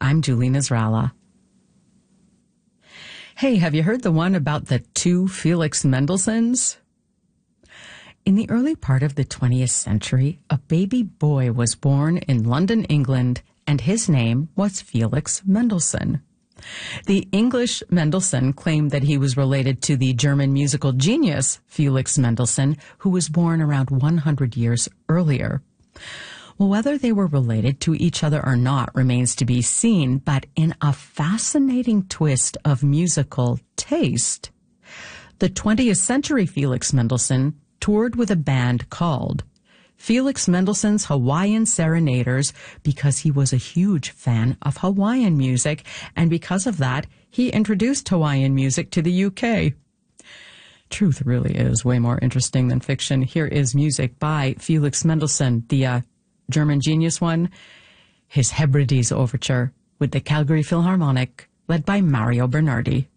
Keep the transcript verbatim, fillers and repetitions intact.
I'm Julie Nasrallah. Hey, have you heard the one about the two Felix Mendelssohns? In the early part of the twentieth century, a baby boy was born in London, England, and his name was Felix Mendelssohn. The English Mendelssohn claimed that he was related to the German musical genius Felix Mendelssohn, who was born around one hundred years earlier. Well, whether they were related to each other or not remains to be seen, but in a fascinating twist of musical taste, the twentieth century Felix Mendelssohn toured with a band called Felix Mendelssohn's Hawaiian Serenaders because he was a huge fan of Hawaiian music, and because of that, he introduced Hawaiian music to the U K. Truth really is way more interesting than fiction. Here is music by Felix Mendelssohn, the uh, German genius one, his Hebrides Overture with the Calgary Philharmonic, led by Mario Bernardi.